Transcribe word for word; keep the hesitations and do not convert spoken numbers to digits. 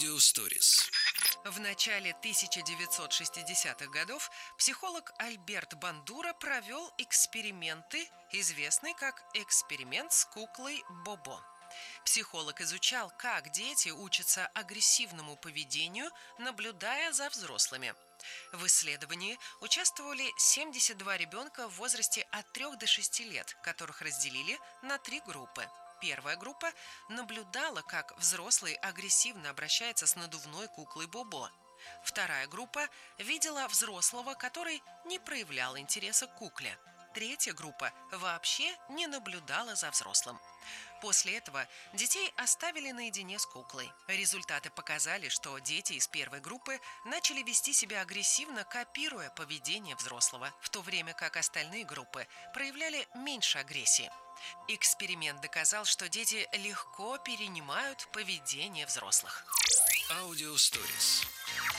Аудиосторис. В начале тысяча девятьсот шестидесятых годов психолог Альберт Бандура провел эксперименты, известный как эксперимент с куклой Бобо. Психолог изучал, как дети учатся агрессивному поведению, наблюдая за взрослыми. В исследовании участвовали семьдесят два ребенка в возрасте от трёх до шести лет, которых разделили на три группы. Первая группа наблюдала, как взрослый агрессивно обращается с надувной куклой Бобо. Вторая группа видела взрослого, который не проявлял интереса к кукле. Третья группа вообще не наблюдала за взрослым. После этого детей оставили наедине с куклой. Результаты показали, что дети из первой группы начали вести себя агрессивно, копируя поведение взрослого, в то время как остальные группы проявляли меньше агрессии. Эксперимент доказал, что дети легко перенимают поведение взрослых. Аудиосторис.